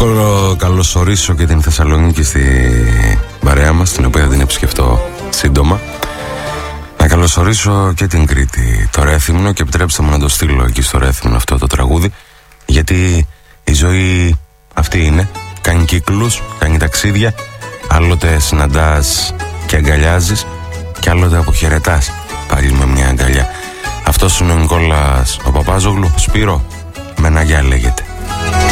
καλωσορίσω και την Θεσσαλονίκη στη παρέα μας, την οποία την επισκεφτώ σύντομα. Να καλωσορίσω και την Κρήτη, το Ρέθυμνο, και επιτρέψτε μου να το στείλω εκεί στο Ρέθυμνο αυτό το τραγούδι, γιατί η ζωή αυτή είναι, κάνει κύκλους, κάνει ταξίδια, άλλοτε συναντάς και αγκαλιάζεις και άλλοτε αποχαιρετάς πάλι με μια αγκαλιά. Αυτός είναι ο Νικόλας ο Παπάζογλου, Σπύρο, με ένα γεια λέγεται.